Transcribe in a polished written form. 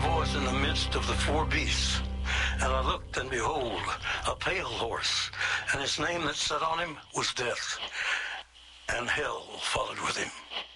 voice in the midst of the four beasts. And I looked, and behold, a pale horse, and his name that sat on him was Death, and hell followed with him.